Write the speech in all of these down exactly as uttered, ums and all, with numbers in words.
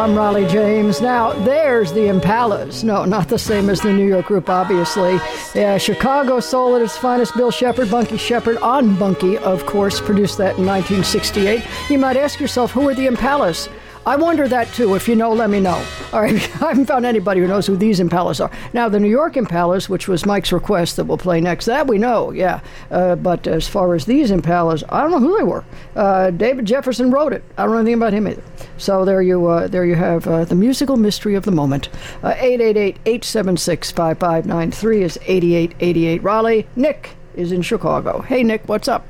I'm Raleigh James. Now, there's the Impalas. No, not the same as the New York group, obviously. Yeah, Chicago soul at its finest. Bill Shepard, Bunky Shepard, on Bunky, of course, produced that in nineteen sixty-eight. You might ask yourself, who are the Impalas? I wonder that, too. If you know, let me know. All right, I haven't found anybody who knows who these Impalas are. Now, the New York Impalas, which was Mike's request that we'll play next, that we know, yeah. Uh, but as far as these Impalas, I don't know who they were. Uh, David Jefferson wrote it. I don't know anything about him either. So there you uh, there you have uh, the musical mystery of the moment. Uh, eight eight eight, eight seven six, five five nine three is eighty-eight eighty-eight. Raleigh, Nick is in Chicago. Hey, Nick, what's up?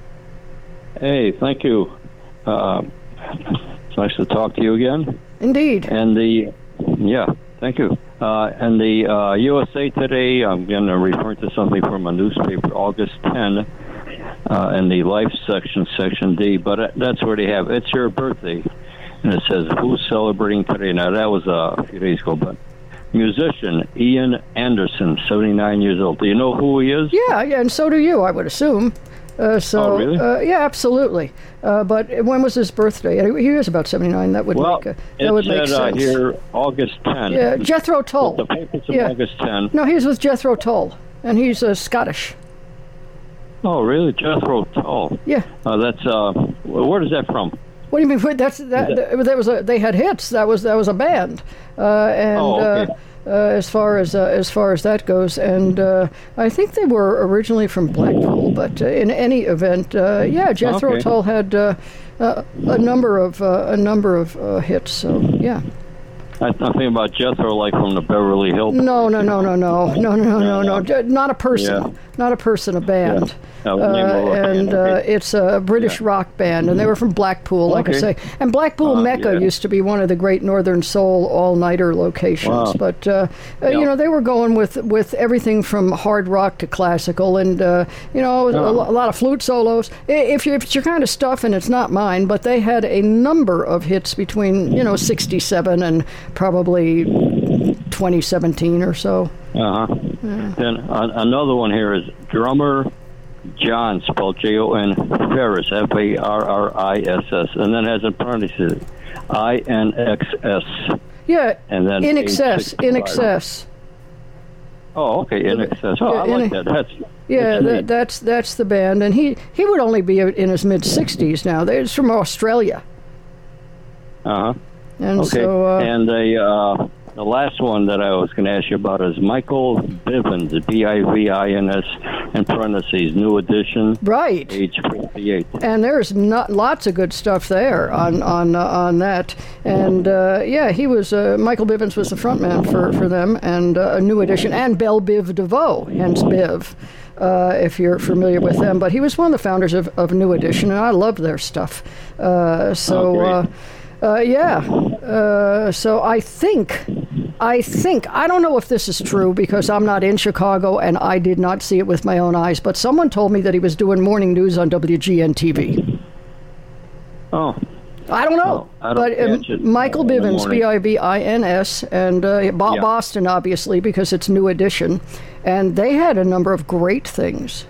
Hey, thank you. Uh, it's nice to talk to you again. Indeed. And the, yeah, thank you. Uh, and the uh, U S A Today, I'm going to refer to something from a newspaper, August tenth, uh, in the Life section, Section D, but uh, that's where they have, it's your birthday. And it says, who's celebrating today? Now, that was uh, a few days ago, but musician Ian Anderson, seventy-nine years old. Do you know who he is? Yeah, yeah, and so do you, I would assume. Uh, so, oh, really? uh, yeah, absolutely. Uh, but when was his birthday? He was about seventy-nine. That would well, make, uh, that would make said, sense. Uh, here, August tenth. Yeah, Jethro Tull. The paper said yeah. August tenth. No, he was with Jethro Tull, and he's uh, Scottish. Oh, really? Jethro Tull. Yeah. Uh, that's, uh, where is that from? What do you mean? That's that. that, that was a. They had hits. That was that was a band. Uh, and oh, okay. uh, uh, as far as uh, as far as that goes, and uh, I think they were originally from Blackpool. But uh, in any event, uh, yeah, Jethro okay. Tull had uh, uh, a number of uh, a number of uh, hits. So yeah. I'm thinking about Jethro, like from the Beverly Hills. No, no, no, no, no, no, no, no, no, no. Not a person. Yeah. Not a person. A band. Yeah. Uh, Uh, and uh, it's a British yeah. rock band, and they were from Blackpool, like okay. I say. And Blackpool uh, Mecca yeah. used to be one of the great Northern Soul all-nighter locations. Wow. But, uh, yeah. uh, you know, they were going with, with everything from hard rock to classical and, uh, you know, oh. a, a lot of flute solos. If, you, if it's your kind of stuff, and it's not mine, but they had a number of hits between, you know, sixty-seven and probably twenty seventeen or so. Uh-huh. Yeah. Then uh, another one here is drummer John, spelled J O N, Farriss, F A R R I S S, and then has in parentheses I N X S. Yeah, and then in excess, in excess. Oh, okay, in excess. Oh, yeah, I like in, that. That's yeah, that's, that, that's that's the band, and he he would only be in his mid sixties now. He's from Australia. Uh huh. And okay. so, uh, and the uh, the last one that I was going to ask you about is Michael Bivins, B I V I N S, in parentheses, new edition. Right. Age fifty-eight. And there's not lots of good stuff there on on uh, on that. And uh, yeah, he was uh, Michael Bivins was the frontman for for them, and uh, a new edition, and Bell Biv DeVoe, hence Biv. Uh, if you're familiar with them, but he was one of the founders of, of New Edition, and I loved their stuff. Uh, so, oh, uh, uh, yeah. Uh, so I think, I think, I don't know if this is true because I'm not in Chicago and I did not see it with my own eyes, but someone told me that he was doing morning news on W G N T V. Oh. I don't know, I don't but um, Michael Bivins, B I V I N S, and uh, Bo- yeah. Boston, obviously, because it's New Edition, and they had a number of great things.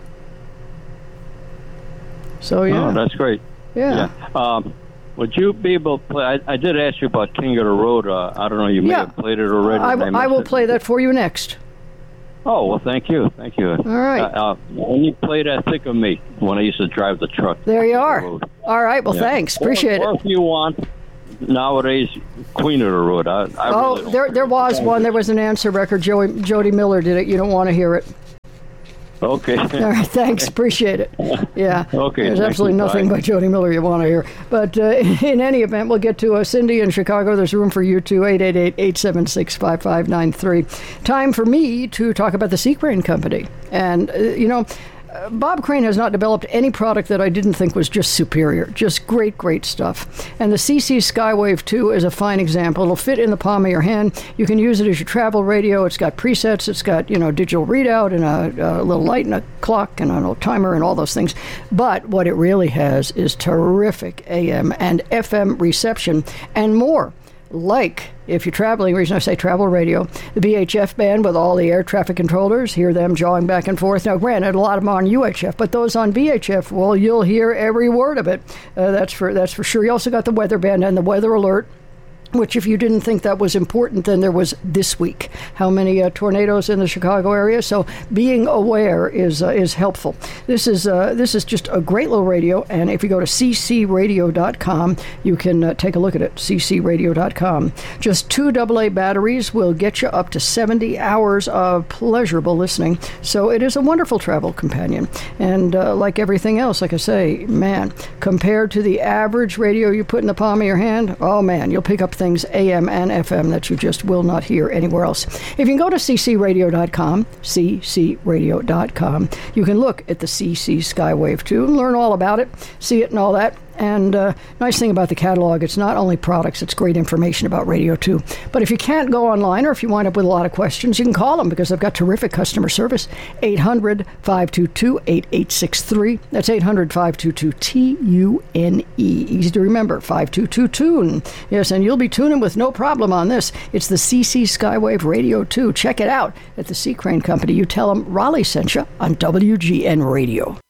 So, yeah. Oh, that's great. Yeah. yeah. Um, would you be able to play? I, I did ask you about King of the Road. Uh, I don't know, you may yeah. have played it already. I, w- I will it. play that for you next. Oh, well, thank you. Thank you. All right. Uh, uh, when you played that, think of me when I used to drive the truck. There you are. The All right. Well, yeah. thanks. Appreciate or, it. Or if you want, nowadays, Queen of the Road. I, I oh, really there there was one. There was an answer record. Joey, Jody Miller did it. You don't want to hear it. Okay. All right, thanks. Appreciate it. Yeah. Okay. There's absolutely nothing Bye. by Jody Miller you want to hear. But uh, in any event, we'll get to uh, Cindy in Chicago. There's room for you too. eight eight eight, eight seven six, five five nine three. Time for me to talk about the Sea Crane Company. And, uh, you know, uh, Bob Crane has not developed any product that I didn't think was just superior. Just great, great stuff. And the C C Skywave two is a fine example. It'll fit in the palm of your hand. You can use it as your travel radio. It's got presets. It's got, you know, digital readout and a, a little light and a clock and a little timer and all those things. But what it really has is terrific A M and F M reception and more. Like, if you're traveling, the reason I say travel radio, the V H F band with all the air traffic controllers, hear them jawing back and forth. Now, granted, a lot of them are on U H F, but those on V H F, well, you'll hear every word of it. Uh, that's for that's for sure. You also got the weather band and the weather alert. which if you didn't think that was important, then there was this week. How many uh, tornadoes in the Chicago area? So being aware is uh, is helpful. This is uh, this is just a great little radio, and if you go to c c radio dot com, you can uh, take a look at it, c c radio dot com. Just two double A batteries will get you up to seventy hours of pleasurable listening, so it is a wonderful travel companion. And uh, like everything else, like I say, man, compared to the average radio you put in the palm of your hand, oh man, you'll pick up things A M and F M that you just will not hear anywhere else. If you can go to c c radio dot com, c c radio dot com, you can look at the C C Skywave two and learn all about it, see it and all that. And uh, nice thing about the catalog, it's not only products, it's great information about radio too. But if you can't go online, or if you wind up with a lot of questions, you can call them because they've got terrific customer service. eight hundred, five two two, eight eight six three. That's eight hundred, five two two, T U N E. Easy to remember, five two two, tune. Yes, and you'll be tuning with no problem on this. It's the C C Skywave Radio two. Check it out at the Sea Crane Company. You tell them Raleigh sent you on W G N Radio.